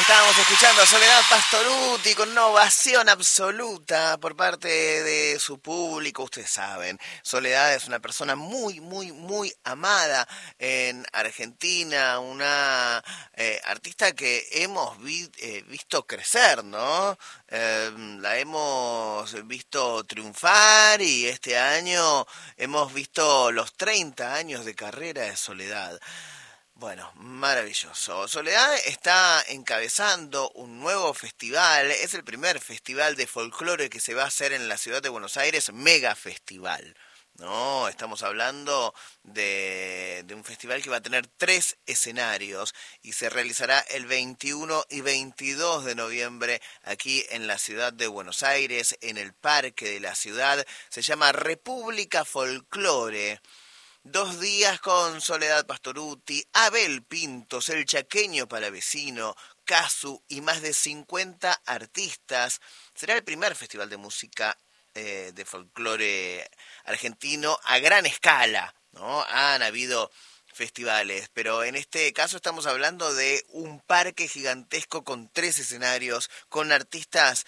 Estábamos escuchando a Soledad Pastorutti con una ovación absoluta por parte de su público. Ustedes saben, Soledad es una persona muy amada en Argentina, una artista que hemos visto crecer, ¿no? La hemos visto triunfar y este año hemos visto los 30 años de carrera de Soledad. Bueno, maravilloso. Soledad está encabezando un nuevo festival, es el primer festival de folclore que se va a hacer en la ciudad de Buenos Aires, Mega Festival. No, estamos hablando de un festival que va a tener 3 escenarios y se realizará el 21 y 22 de noviembre aquí en la ciudad de Buenos Aires, en el parque de la ciudad. Se llama República Folclore. 2 días con Soledad Pastorutti, Abel Pintos, el chaqueño palavecino, Casu y más de 50 artistas. Será el primer festival de música de folclore argentino a gran escala, ¿no? Han habido festivales, pero en este caso estamos hablando de un parque gigantesco con 3 escenarios, con artistas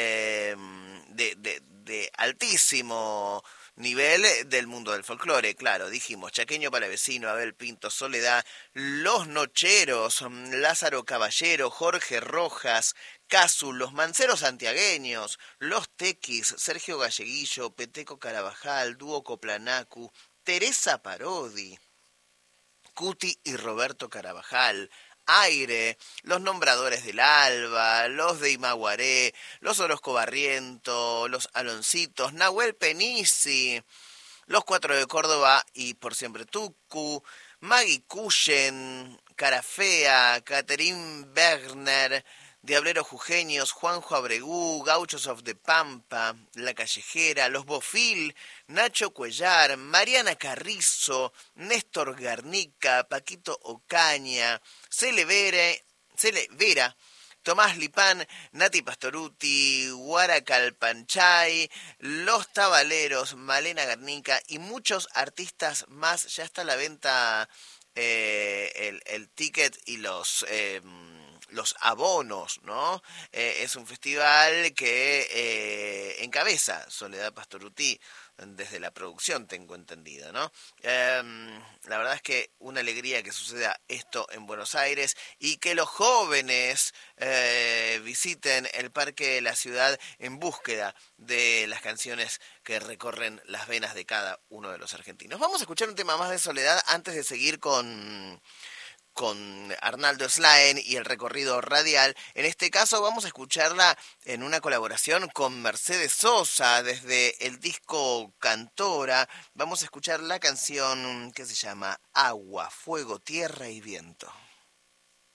de altísimo nivel del mundo del folclore. Claro, dijimos, Chaqueño Palavecino, Abel Pinto, Soledad, Los Nocheros, Lázaro Caballero, Jorge Rojas, Casu, Los Manceros Santiagueños, Los Tequis, Sergio Galleguillo, Peteco Carabajal, Dúo Coplanacu, Teresa Parodi, Cuti y Roberto Carabajal, Aire, Los Nombradores del Alba, Los de Imaguaré, Los Orozco Barriento, Los Aloncitos, Nahuel Penisi, Los Cuatro de Córdoba y Por Siempre Tucu, Maggie Cuyen, Carafea, Catherine Bergner, Diableros Jujeños, Juanjo Abregú, Gauchos of the Pampa, La Callejera, Los Bofil, Nacho Cuellar, Mariana Carrizo, Néstor Garnica, Paquito Ocaña, Cele Vera, Tomás Lipán, Nati Pastorutti, Guara Calpanchay, Los Tabaleros, Malena Garnica y muchos artistas más. Ya está a la venta el ticket y los abonos, ¿no? Es un festival que encabeza Soledad Pastorutti desde la producción, tengo entendido, ¿no? La verdad es que una alegría que suceda esto en Buenos Aires y que los jóvenes visiten el parque de la ciudad en búsqueda de las canciones que recorren las venas de cada uno de los argentinos. Vamos a escuchar un tema más de Soledad antes de seguir con Arnaldo Slaen y el recorrido radial. En este caso vamos a escucharla en una colaboración con Mercedes Sosa desde el disco Cantora. Vamos a escuchar la canción que se llama Agua, Fuego, Tierra y Viento.